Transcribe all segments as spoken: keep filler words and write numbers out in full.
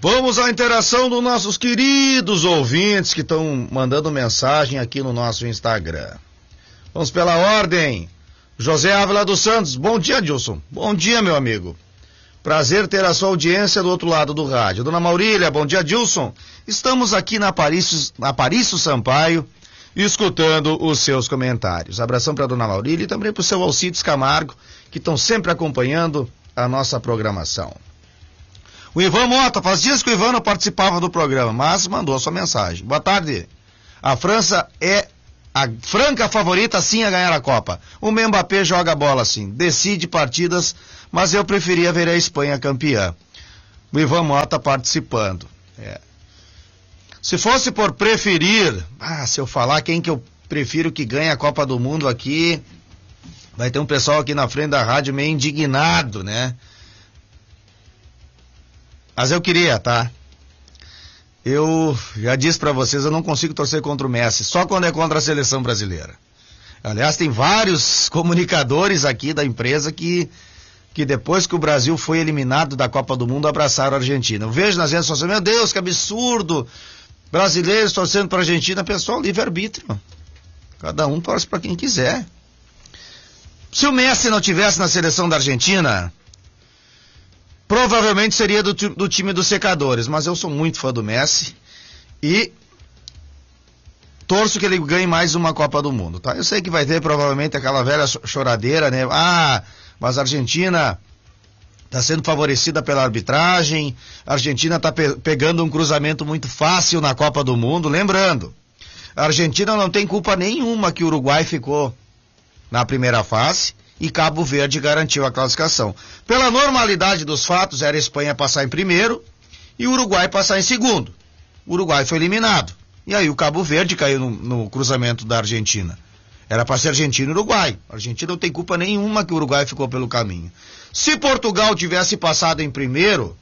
Vamos à interação dos nossos queridos ouvintes que estão mandando mensagem aqui no nosso Instagram. Vamos pela ordem. José Ávila dos Santos, bom dia, Dilson. Bom dia, meu amigo. Prazer ter a sua audiência do outro lado do rádio. Dona Maurília, bom dia, Dilson. Estamos aqui na Aparício, na Aparício Sampaio, escutando os seus comentários. Abração para a Dona Maurília e também para o seu Alcides Camargo, que estão sempre acompanhando a nossa programação. O Ivan Mota, faz dias que o Ivan não participava do programa, mas mandou a sua mensagem. Boa tarde. A França é a franca favorita sim a ganhar a Copa. O Mbappé joga bola sim, decide partidas, mas eu preferia ver a Espanha campeã. O Ivan Mota participando. É. Se fosse por preferir, ah, se eu falar quem que eu prefiro que ganhe a Copa do Mundo aqui, vai ter um pessoal aqui na frente da rádio meio indignado, né? Mas eu queria, tá? Eu já disse pra vocês, eu não consigo torcer contra o Messi, só quando é contra a seleção brasileira. Aliás, tem vários comunicadores aqui da empresa que, que depois que o Brasil foi eliminado da Copa do Mundo, abraçaram a Argentina. Eu vejo nas redes sociais, meu Deus, que absurdo! Brasileiros torcendo pra Argentina, pessoal, livre-arbítrio. Cada um torce pra quem quiser. Se o Messi não tivesse na seleção da Argentina, provavelmente seria do, do time dos secadores, mas eu sou muito fã do Messi e torço que ele ganhe mais uma Copa do Mundo, tá? Eu sei que vai ter provavelmente aquela velha choradeira, né? Ah, mas a Argentina está sendo favorecida pela arbitragem, a Argentina está pe- pegando um cruzamento muito fácil na Copa do Mundo. Lembrando, a Argentina não tem culpa nenhuma que o Uruguai ficou na primeira fase e Cabo Verde garantiu a classificação. Pela normalidade dos fatos, era a Espanha passar em primeiro e o Uruguai passar em segundo. O Uruguai foi eliminado. E aí o Cabo Verde caiu no, no cruzamento da Argentina. Era para ser Argentina e Uruguai. A Argentina não tem culpa nenhuma que o Uruguai ficou pelo caminho. Se Portugal tivesse passado em primeiro,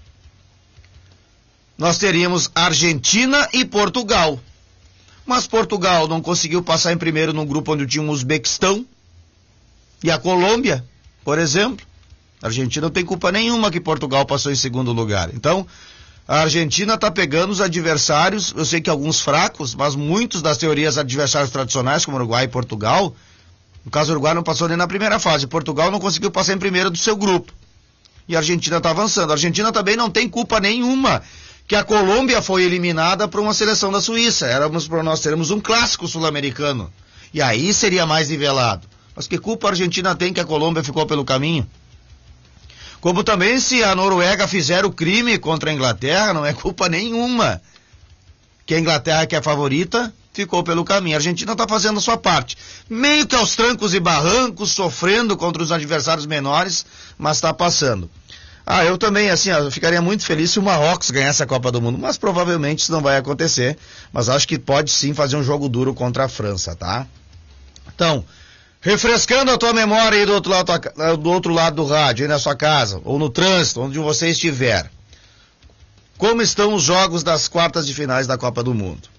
nós teríamos Argentina e Portugal. Mas Portugal não conseguiu passar em primeiro num grupo onde tinha o Uzbequistão e a Colômbia, por exemplo. A Argentina não tem culpa nenhuma que Portugal passou em segundo lugar. Então, a Argentina está pegando os adversários, eu sei que alguns fracos, mas muitos das teorias adversários tradicionais, como Uruguai e Portugal, no caso o Uruguai não passou nem na primeira fase, Portugal não conseguiu passar em primeiro do seu grupo. E a Argentina está avançando. A Argentina também não tem culpa nenhuma que a Colômbia foi eliminada por uma seleção da Suíça. Éramos, nós teremos um clássico sul-americano. E aí seria mais nivelado. Mas que culpa a Argentina tem que a Colômbia ficou pelo caminho? Como também se a Noruega fizer o crime contra a Inglaterra, não é culpa nenhuma que a Inglaterra, que é a favorita, ficou pelo caminho. A Argentina está fazendo a sua parte. Meio que aos trancos e barrancos, sofrendo contra os adversários menores, mas está passando. Ah, eu também, assim, eu ficaria muito feliz se o Marrocos ganhasse a Copa do Mundo, mas provavelmente isso não vai acontecer. Mas acho que pode sim fazer um jogo duro contra a França, tá? Então, refrescando a tua memória aí do outro lado, do outro lado do rádio, aí na sua casa, ou no trânsito, onde você estiver. Como estão os jogos das quartas de finais da Copa do Mundo?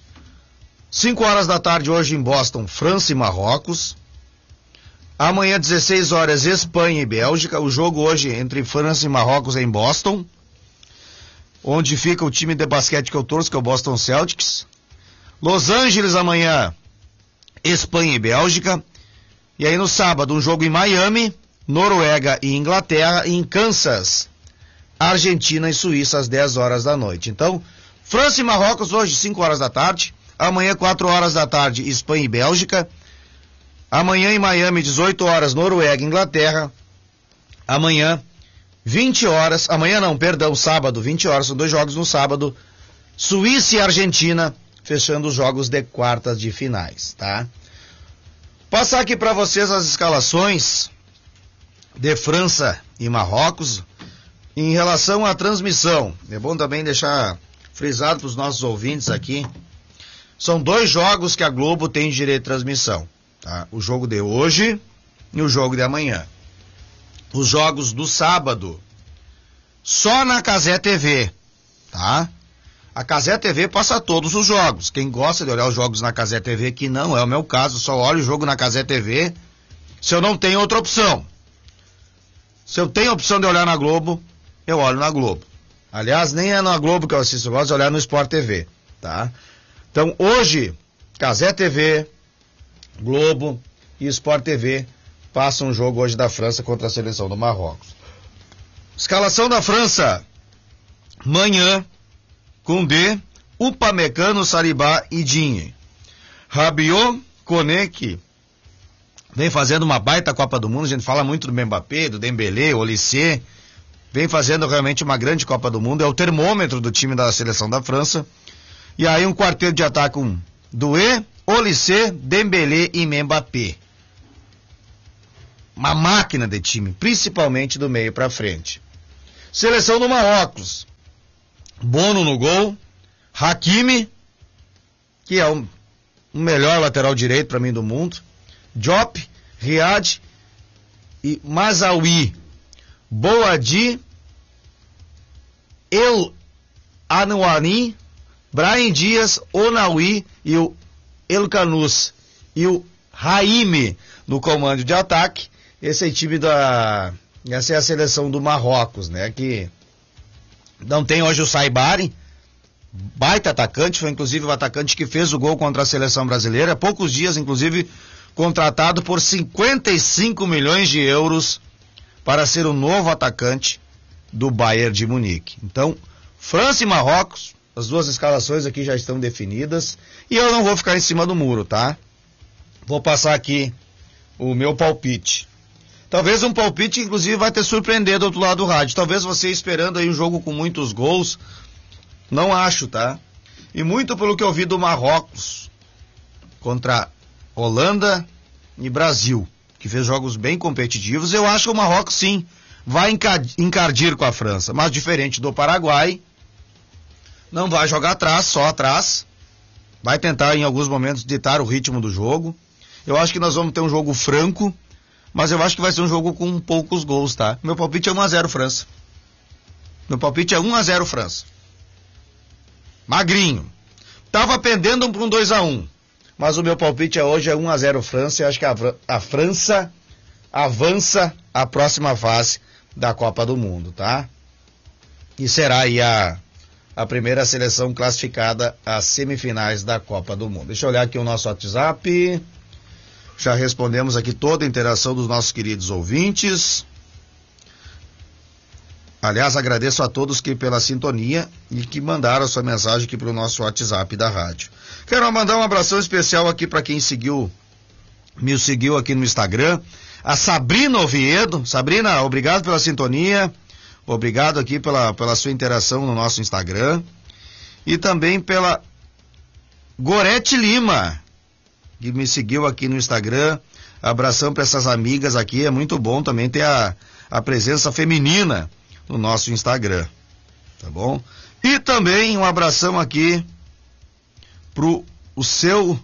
cinco horas da tarde hoje em Boston, França e Marrocos. Amanhã, dezesseis horas, Espanha e Bélgica. O jogo hoje entre França e Marrocos é em Boston, onde fica o time de basquete que eu torço, que é o Boston Celtics. Los Angeles amanhã, Espanha e Bélgica. E aí no sábado, um jogo em Miami, Noruega e Inglaterra. E em Kansas, Argentina e Suíça às dez horas da noite. Então, França e Marrocos hoje, cinco horas da tarde. Amanhã, quatro horas da tarde, Espanha e Bélgica. Amanhã em Miami, dezoito horas, Noruega e Inglaterra. Amanhã, vinte horas, amanhã não, perdão, sábado, vinte horas, são dois jogos no sábado, Suíça e Argentina, fechando os jogos de quartas de finais, tá? Passar aqui para vocês as escalações de França e Marrocos em relação à transmissão. É bom também deixar frisado para os nossos ouvintes aqui. São dois jogos que a Globo tem direito de transmissão. Tá? O jogo de hoje e o jogo de amanhã. Os jogos do sábado só na Cazé T V, tá? A Cazé T V passa todos os jogos. Quem gosta de olhar os jogos na Cazé T V, que não é o meu caso, só olho o jogo na Cazé T V se eu não tenho outra opção. Se eu tenho a opção de olhar na Globo, eu olho na Globo. Aliás, nem é na Globo que eu assisto, eu gosto de olhar no Sport T V, tá? Então, hoje, Cazé T V, Globo e Sport T V passam um jogo hoje da França contra a seleção do Marrocos. Escalação da França. Manhã, Koundé, Upamecano, Saribá e Digne. Rabiot, Koné, que vem fazendo uma baita Copa do Mundo, a gente fala muito do Mbappé, do Dembélé, Olysée, vem fazendo realmente uma grande Copa do Mundo, é o termômetro do time da seleção da França. E aí um quarteto de ataque com Doué, Olysée, Dembélé e Mbappé. Uma máquina de time, principalmente do meio para frente. Seleção do Marrocos. Bono no gol, Hakimi, que é o, o melhor lateral direito para mim do mundo, Diop, Riad e Mazaoui, Boadi, El Anouani, Brahim Dias, Onawi e o El Canous e o Raime no comando de ataque. Esse é o time da... Essa é a seleção do Marrocos, né? Que não tem hoje o Saibari, baita atacante, foi inclusive o atacante que fez o gol contra a seleção brasileira, há poucos dias, inclusive, contratado por cinquenta e cinco milhões de euros para ser o novo atacante do Bayern de Munique. Então, França e Marrocos, as duas escalações aqui já estão definidas, e eu não vou ficar em cima do muro, tá? Vou passar aqui o meu palpite. Talvez um palpite, inclusive, vai te surpreender do outro lado do rádio. Talvez você esperando aí um jogo com muitos gols. Não acho, tá? E muito pelo que eu vi do Marrocos contra Holanda e Brasil, que fez jogos bem competitivos, eu acho que o Marrocos, sim, vai encardir com a França. Mas diferente do Paraguai, não vai jogar atrás, só atrás. Vai tentar, em alguns momentos, ditar o ritmo do jogo. Eu acho que nós vamos ter um jogo franco, mas eu acho que vai ser um jogo com poucos gols, tá? Meu palpite é um a zero França. Meu palpite é um a zero França. Magrinho. Tava pendendo para um dois a um. Mas o meu palpite é hoje é um a zero França. Eu acho que a, a França avança à próxima fase da Copa do Mundo, tá? E será aí a, a primeira seleção classificada às semifinais da Copa do Mundo. Deixa eu olhar aqui o nosso WhatsApp. Já respondemos aqui toda a interação dos nossos queridos ouvintes. Aliás, agradeço a todos que pela sintonia e que mandaram a sua mensagem aqui para o nosso WhatsApp da rádio. Quero mandar um abração especial aqui para quem seguiu, me seguiu aqui no Instagram. A Sabrina Oviedo. Sabrina, obrigado pela sintonia. Obrigado aqui pela, pela sua interação no nosso Instagram. E também pela Gorete Lima, que me seguiu aqui no Instagram. Abração para essas amigas aqui, é muito bom também ter a, a presença feminina no nosso Instagram, tá bom? E também um abração aqui pro o seu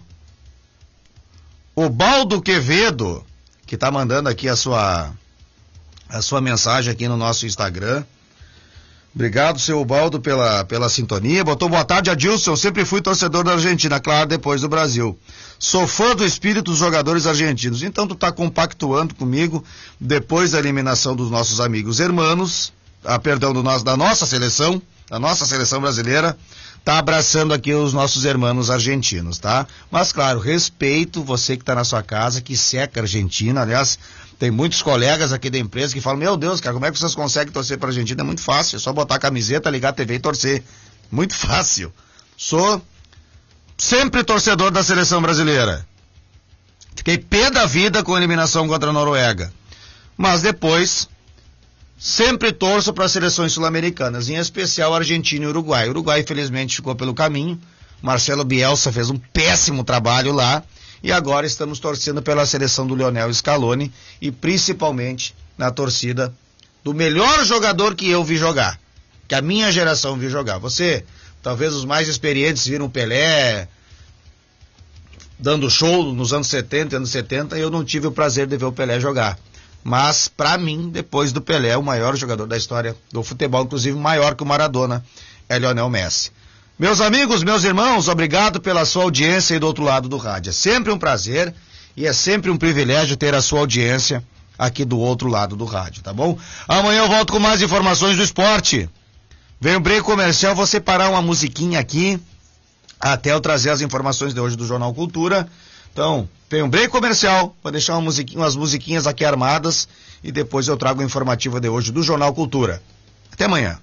Obaldo Quevedo, que tá mandando aqui a sua a sua mensagem aqui no nosso Instagram. Obrigado, seu Ubaldo, pela, pela sintonia. Botou boa tarde, Adilson. Eu sempre fui torcedor da Argentina, claro, depois do Brasil. Sou fã do espírito dos jogadores argentinos. Então tu tá compactuando comigo, depois da eliminação dos nossos amigos hermanos, ah, perdão, do nosso, da nossa seleção, da nossa seleção brasileira, tá abraçando aqui os nossos hermanos argentinos, tá? Mas claro, respeito você que tá na sua casa, que seca a Argentina. Aliás, tem muitos colegas aqui da empresa que falam, meu Deus, cara, como é que vocês conseguem torcer pra Argentina? É muito fácil, é só botar a camiseta, ligar a T V e torcer. Muito fácil. Sou sempre torcedor da seleção brasileira. Fiquei pé da vida com a eliminação contra a Noruega. Mas depois, sempre torço para as seleções sul-americanas, em especial Argentina e Uruguai. O Uruguai, infelizmente, ficou pelo caminho. Marcelo Bielsa fez um péssimo trabalho lá. E agora estamos torcendo pela seleção do Lionel Scaloni e principalmente na torcida do melhor jogador que eu vi jogar, que a minha geração viu jogar. Você, talvez os mais experientes viram o Pelé dando show nos anos setenta, anos setenta, e eu não tive o prazer de ver o Pelé jogar. Mas, para mim, depois do Pelé, o maior jogador da história do futebol, inclusive maior que o Maradona, é Lionel Messi. Meus amigos, meus irmãos, obrigado pela sua audiência aí do outro lado do rádio. É sempre um prazer e é sempre um privilégio ter a sua audiência aqui do outro lado do rádio, tá bom? Amanhã eu volto com mais informações do esporte. Vem o break comercial, vou separar uma musiquinha aqui, até eu trazer as informações de hoje do Jornal Cultura. Então, vem um break comercial, vou deixar uma musiquinha, umas musiquinhas aqui armadas, e depois eu trago a informativa de hoje do Jornal Cultura. Até amanhã.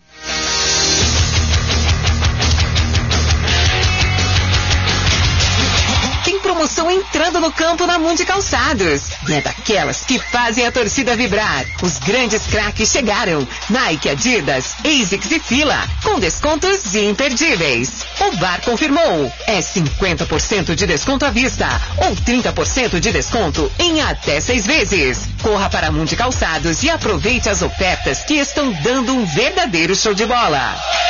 Promoção entrando no campo na Mundi Calçados. E é daquelas que fazem a torcida vibrar. Os grandes craques chegaram. Nike, Adidas, ASICS e Fila, com descontos imperdíveis. O Bar confirmou. É cinquenta por cento de desconto à vista ou trinta por cento de desconto em até seis vezes. Corra para a Mundi Calçados e aproveite as ofertas que estão dando um verdadeiro show de bola.